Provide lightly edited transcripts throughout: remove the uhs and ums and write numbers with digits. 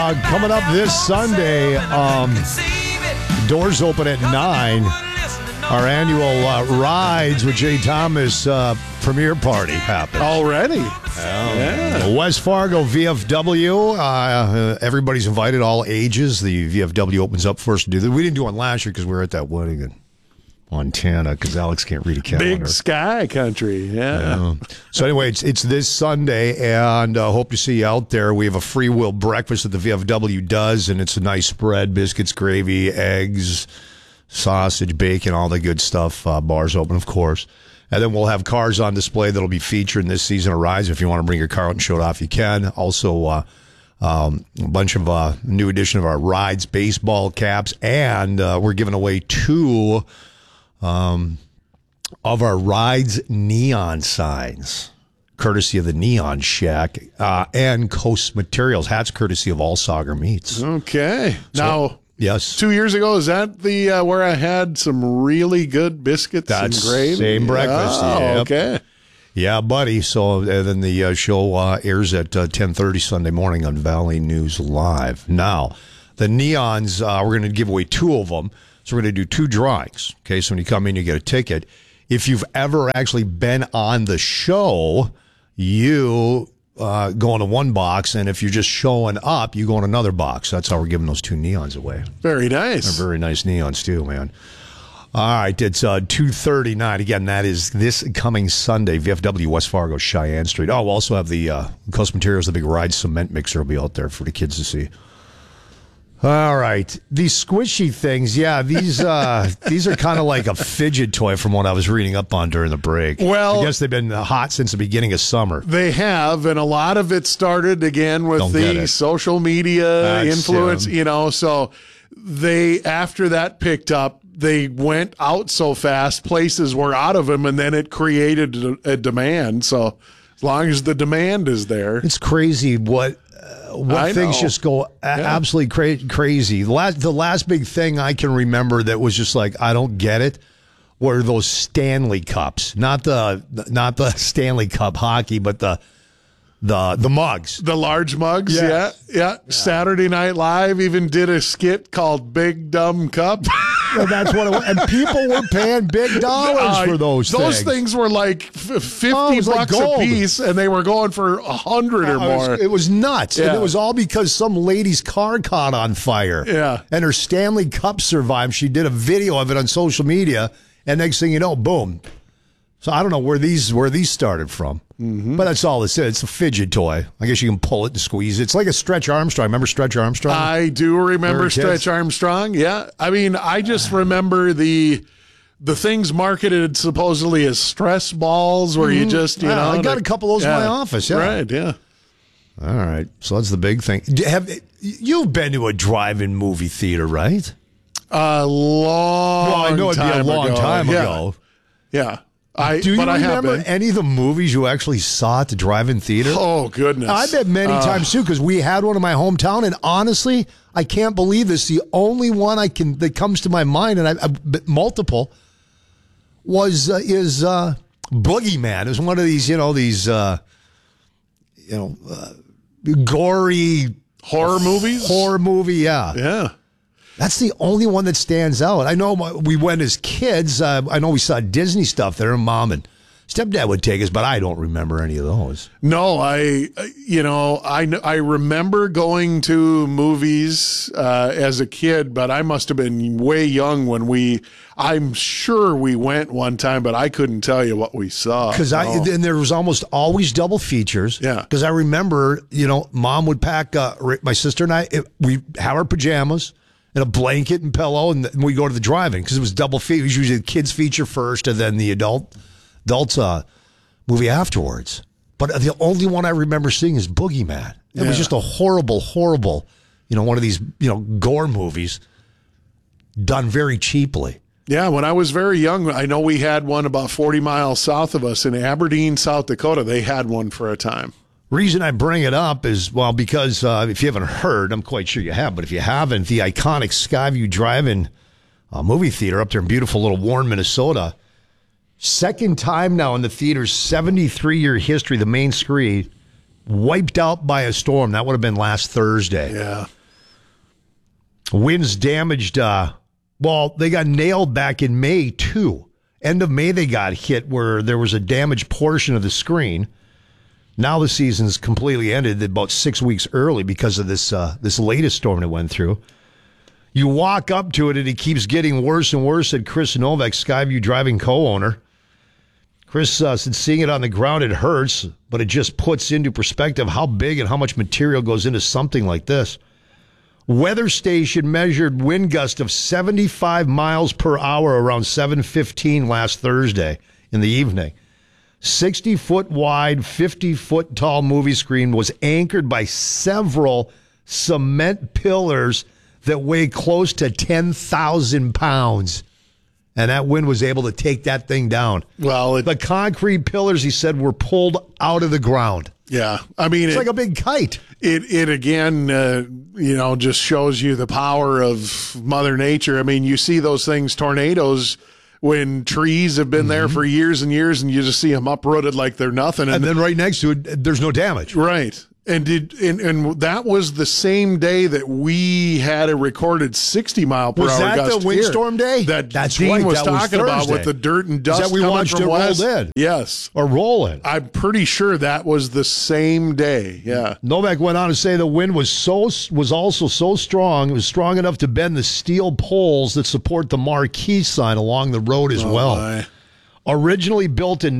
coming up this Sunday, doors open at 9. Our annual Rides with Jay Thomas premiere party happens. Already? Yeah. West Fargo VFW. Everybody's invited, all ages. The VFW opens up first to do that. We didn't do one last year because we were at that wedding in Montana because Alex can't read a calendar. Big sky country, yeah. So anyway, it's this Sunday, and hope to see you out there. We have a free will breakfast that the VFW does, and it's a nice spread: biscuits, gravy, eggs, sausage, bacon, all the good stuff. Bars open, of course. And then we'll have cars on display that'll be featured in this season of Rides. If you want to bring your car out and show it off, you can. Also, a bunch of new edition of our Rides baseball caps, and we're giving away 2 of our Rides neon signs, courtesy of the Neon Shack, and Coast Materials. Hats courtesy of All Sauger Meats. Okay. Now, yes. 2 years ago, is that the where I had some really good biscuits and gravy? Same breakfast. Oh, Yep. okay. Yeah, buddy. So then the show airs at 10:30 Sunday morning on Valley News Live. Now, the neons, we're going to give away 2 of them. So we're going to do 2 drawings. Okay, so when you come in, you get a ticket. If you've ever actually been on the show, you go into one box, and if you're just showing up, you go in another box. That's how we're giving those 2 neons away. Very nice. They're very nice neons too, man. All right, it's 2:39. Again, that is this coming Sunday, VFW West Fargo, Cheyenne Street. Oh, we'll also have the Coast Materials, the big Ride cement mixer will be out there for the kids to see. All right, these squishy things, yeah, these are kind of like a fidget toy from what I was reading up on during the break. Well, I guess they've been hot since the beginning of summer. They have, and a lot of it started again with the social media influence, so they, after that picked up, they went out so fast, places were out of them, and then it created a demand. So as long as the demand is there. It's crazy what things just go absolutely crazy. The last big thing I can remember that was just like, I don't get it, were those Stanley Cups. Not the Stanley Cup hockey, but the mugs. The large mugs, yeah. Saturday Night Live even did a skit called Big Dumb Cup. Well, that's what it was. And people were paying big dollars for those things. Those things were like $50 like a piece, and they were going for 100 or more. It was nuts. Yeah. And it was all because some lady's car caught on fire. Yeah. And her Stanley Cup survived. She did a video of it on social media, and next thing you know, boom. So I don't know where these started from. Mm-hmm. But that's all this is. It's a fidget toy. I guess you can pull it and squeeze it. It's like a Stretch Armstrong. Remember Stretch Armstrong? I do remember Stretch Armstrong. Yeah. I mean, I just remember the things marketed supposedly as stress balls where you just, I got a couple of those in my office. Yeah. Right, yeah. All right. So that's the big thing. You've been to a drive-in movie theater, right? A long time ago. I know it'd be a long time ago. Yeah. Do you remember any of the movies you actually saw at the drive-in theater? Oh, goodness. I bet many times, too, because we had one in my hometown, and honestly, I can't believe this. The only one that comes to my mind, and I multiple, is Boogeyman. It was one of these, gory horror movies? Horror movie, yeah. Yeah. That's the only one that stands out. I know we went as kids. I know we saw Disney stuff there, and Mom and Stepdad would take us, but I don't remember any of those. No, I remember going to movies as a kid, but I must have been way young when I'm sure we went one time, but I couldn't tell you what we saw. And there was almost always double features. Yeah. Because I remember, Mom would pack, my sister and I, we have our pajamas and a blanket and pillow, and we go to the drive-in because it was double feature. It was usually the kids feature first and then the adults movie afterwards. But the only one I remember seeing is Boogeyman. It was just a horrible, one of these, gore movies done very cheaply. Yeah, when I was very young, I know we had one about 40 miles south of us in Aberdeen, South Dakota. They had one for a time. Reason I bring it up is, because if you haven't heard, I'm quite sure you have, but if you haven't, the iconic Skyview Drive-In movie theater up there in beautiful little Warren, Minnesota, second time now in the theater's 73-year history, the main screen wiped out by a storm. That would have been last Thursday. Yeah. Winds damaged, they got nailed back in May, too. End of May, they got hit where there was a damaged portion of the screen. Now the season's completely ended about 6 weeks early because of this latest storm it went through. You walk up to it, and it keeps getting worse and worse, said Chris Novak, Skyview Driving co-owner. Chris said seeing it on the ground, it hurts, but it just puts into perspective how big and how much material goes into something like this. Weather station measured wind gust of 75 miles per hour around 7:15 last Thursday in the evening. 60-foot wide, 50-foot tall movie screen was anchored by several cement pillars that weigh close to 10,000 pounds. And that wind was able to take that thing down. Well, the concrete pillars, he said, were pulled out of the ground. Yeah. I mean, it's like a big kite. It again, just shows you the power of Mother Nature. I mean, you see those things, tornadoes, when trees have been there for years and years, and you just see them uprooted like they're nothing. And then right next to it, there's no damage. Right. And that was the same day that we had a recorded 60 mile per hour gust. Was that the windstorm day? That's Dean right. Was talking about with the dirt and dust. That we watched it roll in. Yes, or roll in. I'm pretty sure that was the same day. Yeah. Novak went on to say the wind was also so strong. It was strong enough to bend the steel poles that support the marquee sign along the road as well. My. Originally built in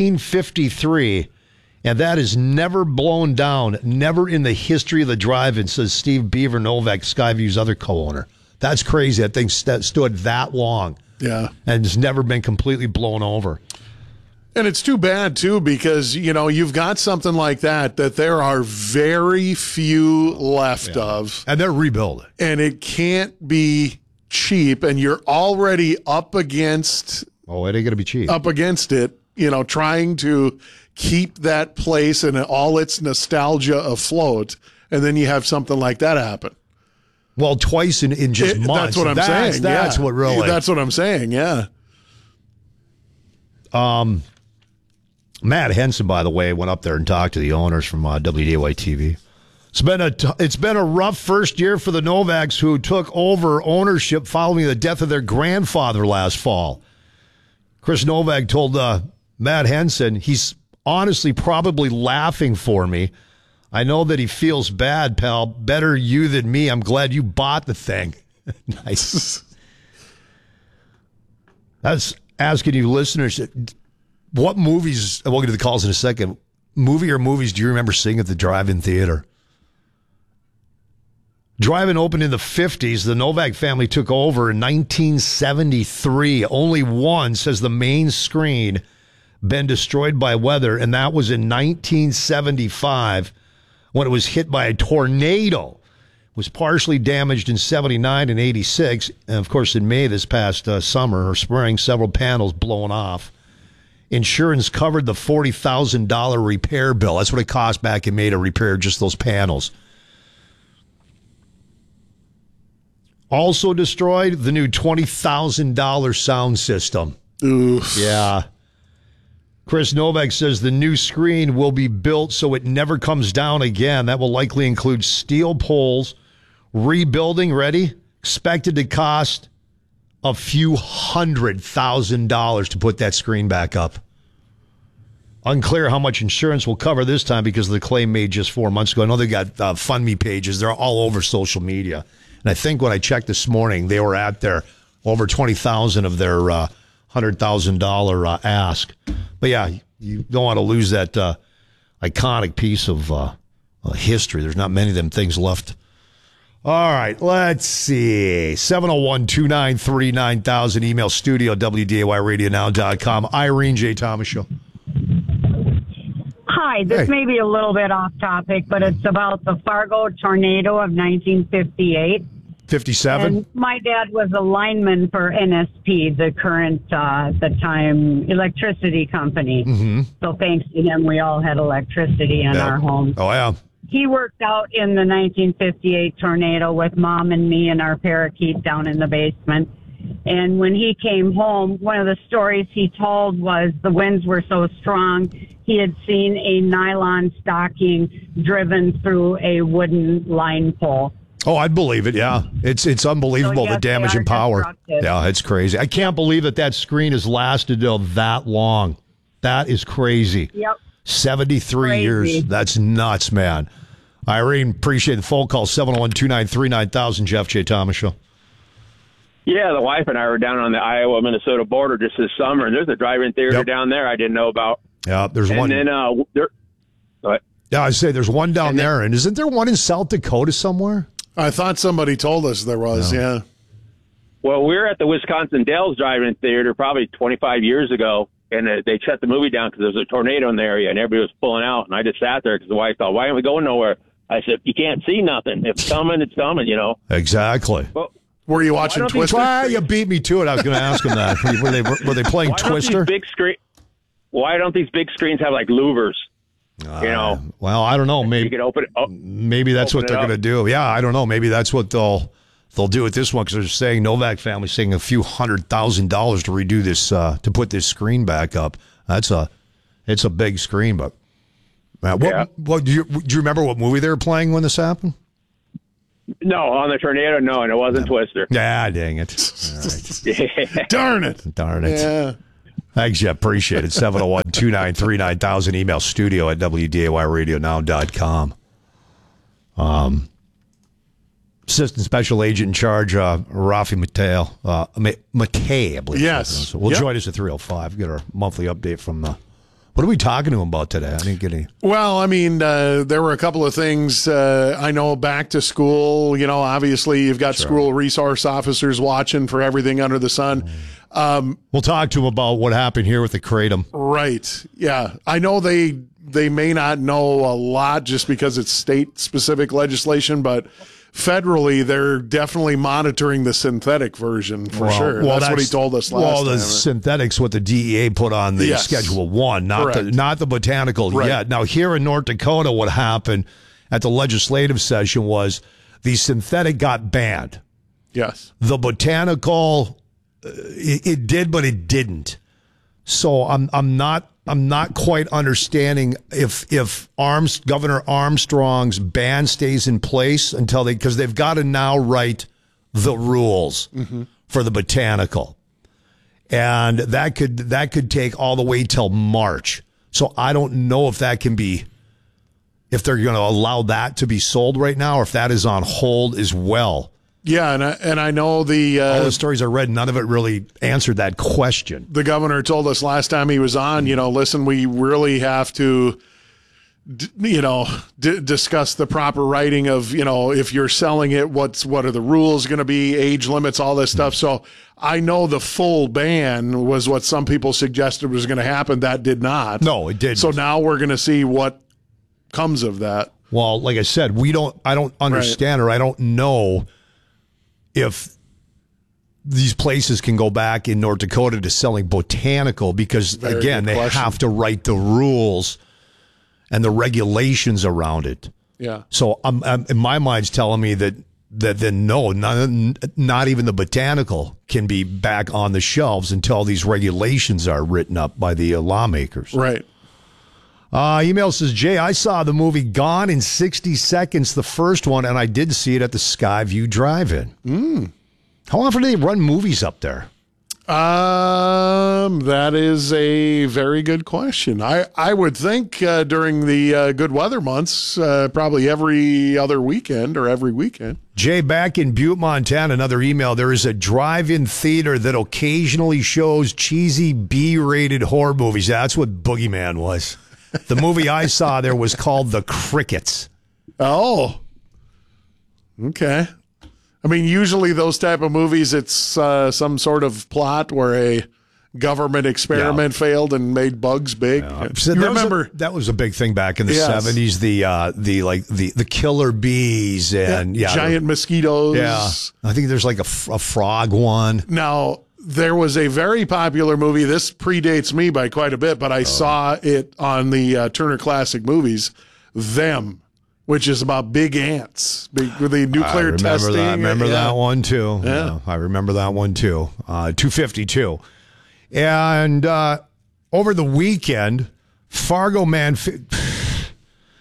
1953. And that is never blown down, never in the history of the drive-in, says Steve Beaver Novak, Skyview's other co-owner. That's crazy. That thing stood that long. Yeah. And it's never been completely blown over. And it's too bad, too, because, you've got something like that there are very few left of. And they're rebuilding. And it can't be cheap, and you're already up against... Oh, it ain't going to be cheap. Up against it, trying to keep that place and all its nostalgia afloat, and then you have something like that happen. Well, twice in just months. That's what I'm saying. That's what really. That's what I'm saying. Yeah. Matt Henson, by the way, went up there and talked to the owners from WDAY TV. It's been a rough first year for the Novaks, who took over ownership following the death of their grandfather last fall. Chris Novak told Matt Henson, he's honestly probably laughing for me. I know that he feels bad, pal. Better you than me. I'm glad you bought the thing. Nice. That's asking you listeners, what movies, we'll get to the calls in a second, movie or movies do you remember seeing at the drive-in theater? Drive-in opened in the 50s. The Novak family took over in 1973. Only once has the main screen been destroyed by weather, and that was in 1975 when it was hit by a tornado. It was partially damaged in 79 and 86, and of course in May this past summer or spring, several panels blown off. Insurance covered the $40,000 repair bill. That's what it cost back in May to repair just those panels. Also destroyed, the new $20,000 sound system. Oof. Yeah. Chris Novak says the new screen will be built so it never comes down again. That will likely include steel poles, rebuilding, expected to cost a few $100,000 to put that screen back up. Unclear how much insurance will cover this time because of the claim made just 4 months ago. I know they got Fund Me pages. They're all over social media. And I think when I checked this morning, they were at their over $20,000 of their $100,000 ask. But yeah, you don't want to lose that iconic piece of history. There's not many of them things left. All right, let's see. 701-293-9000. Email studio, WDAYRadioNow.com. Irene J. Thomas Show. Hi, this may be a little bit off topic, but it's about the Fargo tornado of 1958. 57? And my dad was a lineman for NSP, the current, the time, electricity company. Mm-hmm. So thanks to him, we all had electricity in our home. Oh, yeah. He worked out in the 1958 tornado with Mom and me and our parakeet down in the basement. And when he came home, one of the stories he told was the winds were so strong, he had seen a nylon stocking driven through a wooden line pole. Oh, I'd believe it. Yeah, it's unbelievable, So, yes, the damage they are and power. destructive. Yeah, it's crazy. I can't believe that screen has lasted that long. That is crazy. Yep. 73 Crazy. years. That's nuts, man. Irene, appreciate the phone call. 701-293-9000. Jeff J. Thomas Show. Yeah, the wife and I were down on the Iowa-Minnesota border just this summer, and there's a drive-in theater down there I didn't know about. Yeah, there's one. And then Yeah, I say there's one down there, and isn't there one in South Dakota somewhere? I thought somebody told us there was, yeah. Well, we were at the Wisconsin Dells drive-in theater probably 25 years ago, and they shut the movie down because there was a tornado in the area, and everybody was pulling out. And I just sat there because the wife thought, why aren't we going nowhere? I said, you can't see nothing. If it's coming, it's coming, Exactly. Well, were you watching Twister? You beat me to it. I was going to ask him that. Were they playing Twister? Why don't these big screens have like louvers? Well, I don't know. Maybe you can open it up. Maybe that's what they're going to do. Yeah, I don't know. Maybe that's what they'll do with this one because they're saying Novak family's saying a few $100,000 to redo this to put this screen back up. It's a big screen, but what do you remember what movie they were playing when this happened? No, on the tornado, no, and it wasn't Twister. Yeah, dang it. Yeah. Darn it. Yeah. Thanks, Jeff. Appreciate it. 701-293-9000. Email studio at WDAYRadioNow.com. Assistant Special Agent in Charge, Rafi Matei, I believe. Yes. So we'll join us at 3:05. Get our monthly update from what are we talking to him about today? I didn't get any. Well, I mean, there were a couple of things. I know back to school, obviously you've got school resource officers watching for everything under the sun. We'll talk to him about what happened here with the Kratom. Right. Yeah. I know they may not know a lot just because it's state-specific legislation, but federally, they're definitely monitoring the synthetic version for sure. Well, that's what he told us last time. Well, the synthetics, what the DEA put on the Schedule 1, not the botanical yet. Now, here in North Dakota, what happened at the legislative session was the synthetic got banned. Yes. The botanical, it did, but it didn't. So I'm not quite understanding if Governor Armstrong's ban stays in place until because they've got to now write the rules for the botanical, and that could take all the way till March. So I don't know if that can be, if they're going to allow that to be sold right now, or if that is on hold as well. Yeah, and I know all the stories I read, none of it really answered that question. The governor told us last time he was on, listen, we really have to, discuss the proper writing of, if you're selling it, what are the rules going to be, age limits, all this stuff. So I know the full ban was what some people suggested was going to happen. That did not. No, it didn't. So now we're going to see what comes of that. Well, like I said, I don't understand or I don't know if these places can go back in North Dakota to selling botanical because, again, they have to write the rules and the regulations around it. Yeah. So in my mind's telling me that then no, not even the botanical can be back on the shelves until these regulations are written up by the lawmakers. Right. Email says, Jay, I saw the movie Gone in 60 Seconds, the first one, and I did see it at the Skyview Drive-In. How often do they run movies up there? That is a very good question. I would think during the good weather months, probably every other weekend or every weekend. Jay, back in Butte, Montana, another email. There is a drive-in theater that occasionally shows cheesy B-rated horror movies. That's what Boogeyman was. The movie I saw there was called The Crickets. Oh, okay. I mean, usually those type of movies, it's some sort of plot where a government experiment failed and made bugs big. Yeah. So that was a big thing back in the 70s. The killer bees and giant mosquitoes. Yeah, I think there's like a frog one. Now, there was a very popular movie. This predates me by quite a bit, but I saw it on the Turner Classic Movies, Them, which is about big ants, with the nuclear testing. I remember that one, too. Yeah. I remember that one, too. 252. And over the weekend, Fargo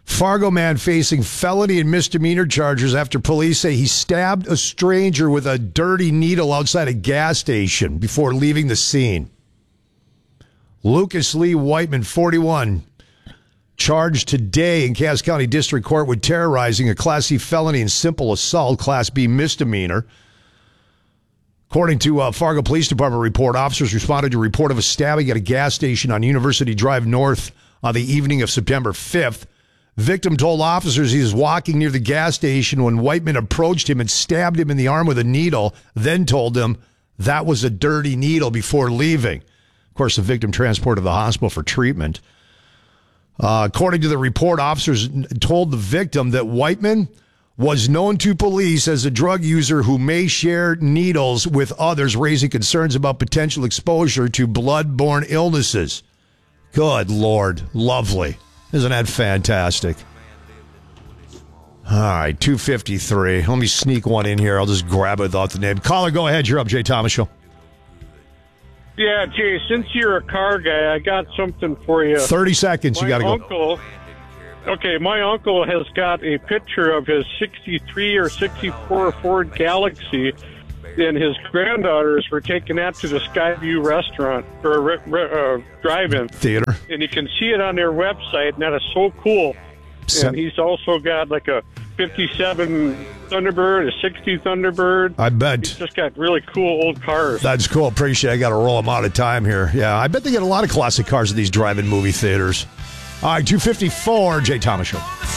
Fargo man facing felony and misdemeanor charges after police say he stabbed a stranger with a dirty needle outside a gas station before leaving the scene. Lucas Lee Whiteman, 41, charged today in Cass County District Court with terrorizing, a Class C felony and simple assault, Class B misdemeanor. According to Fargo Police Department report, officers responded to a report of a stabbing at a gas station on University Drive North on the evening of September 5th. Victim told officers he was walking near the gas station when Whiteman approached him and stabbed him in the arm with a needle, then told him that was a dirty needle before leaving. Of course, the victim transported to the hospital for treatment. According to the report, officers told the victim that Whiteman was known to police as a drug user who may share needles with others, raising concerns about potential exposure to blood-borne illnesses. Good Lord. Lovely. Isn't that fantastic? All right, 253. Let me sneak one in here. I'll just grab it without the name. Caller, go ahead. You're up, Jay Thomas Show. Yeah, Jay, since you're a car guy, I got something for you. 30 seconds. You got to go. My uncle has got a picture of his 63 or 64 Ford Galaxy, and his granddaughters were taking that to the Skyview restaurant or drive-in theater, and you can see it on their website, and that is so cool. And he's also got like a 57 Thunderbird, a 60 Thunderbird. I bet. He's just got really cool old cars. That's cool. Appreciate it. I got to roll them out of time here. Yeah, I bet they get a lot of classic cars at these drive-in movie theaters. All right, 254, Jay Thomas Show.